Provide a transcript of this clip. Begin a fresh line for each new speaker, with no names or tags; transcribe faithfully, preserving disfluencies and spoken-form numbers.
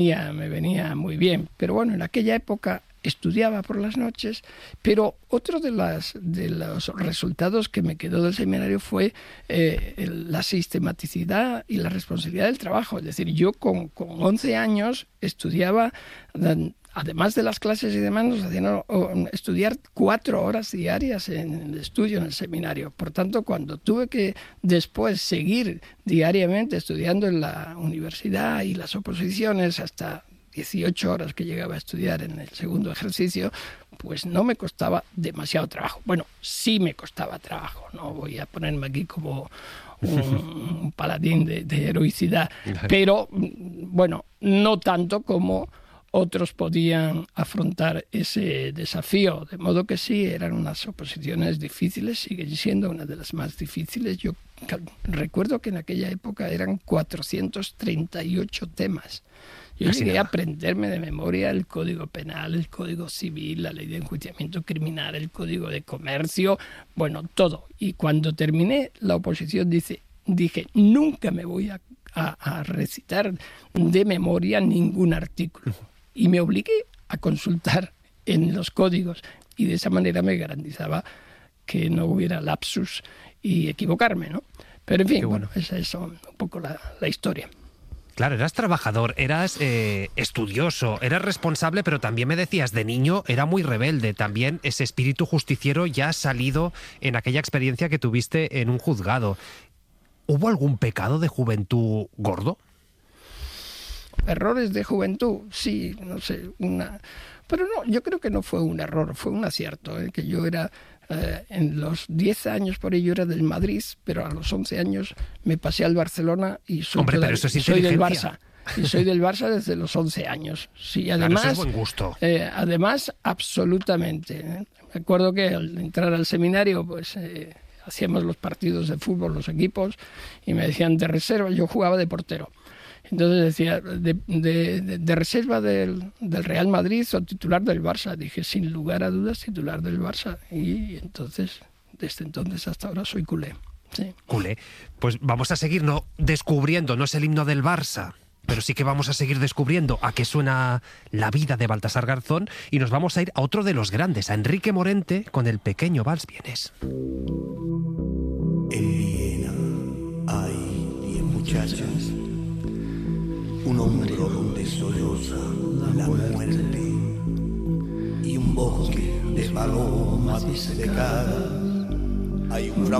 me venía muy bien. Pero bueno, en aquella época estudiaba por las noches, pero otro de, las, de los resultados que me quedó del seminario fue eh, el, la sistematicidad y la responsabilidad del trabajo. Es decir, yo con, con once años estudiaba, además de las clases y demás, nos hacían estudiar cuatro horas diarias en el estudio en el seminario. Por tanto, cuando tuve que después seguir diariamente estudiando en la universidad y las oposiciones hasta dieciocho horas que llegaba a estudiar en el segundo ejercicio, pues no me costaba demasiado trabajo. Bueno, sí me costaba trabajo, no voy a ponerme aquí como un, un paladín de, de heroicidad, pero bueno, no tanto como otros podían afrontar ese desafío, de modo que sí, eran unas oposiciones difíciles, siguen siendo una de las más difíciles. Yo recuerdo que en aquella época eran cuatrocientos treinta y ocho temas. Yo Casi llegué nada. a aprenderme de memoria el Código Penal, el Código Civil, la Ley de Enjuiciamiento Criminal, el Código de Comercio, bueno, todo. Y cuando terminé la oposición dice, dije, nunca me voy a, a, a recitar de memoria ningún artículo. Y me obligué a consultar en los códigos y de esa manera me garantizaba que no hubiera lapsus y equivocarme, ¿no? Pero en fin, bueno. bueno, esa es un poco la, la historia.
Claro, eras trabajador, eras eh, estudioso, eras responsable, pero también me decías, de niño era muy rebelde. También ese espíritu justiciero ya ha salido en aquella experiencia que tuviste en un juzgado. ¿Hubo algún pecado de juventud gordo?
Errores de juventud, sí, no sé, una... Pero no, yo creo que no fue un error, fue un acierto, ¿eh? Que yo era... Eh, en los diez años por ello era del Madrid, pero a los once años me pasé al Barcelona y soy,
Hombre,
toda,
pero eso es
y soy del
inteligencia.
Barça. Y soy del Barça desde los once años. Sí, además,
claro, eso es buen gusto.
Eh, además, absolutamente. ¿eh? Me acuerdo que al entrar al seminario, pues eh, hacíamos los partidos de fútbol, los equipos, y me decían de reserva, yo jugaba de portero. Entonces decía, de, de, de, de reserva del, del Real Madrid o titular del Barça. Dije, sin lugar a dudas, titular del Barça. Y entonces, desde entonces hasta ahora soy culé. Sí.
Culé. Pues vamos a seguir no descubriendo, no es el himno del Barça, pero sí que vamos a seguir descubriendo a qué suena la vida de Baltasar Garzón y nos vamos a ir a otro de los grandes, a Enrique Morente con el pequeño Vals Vienes.
En Viena hay diez muchachas, un hombre donde solloza la muerte y un bosque de palomas secadas. Hay un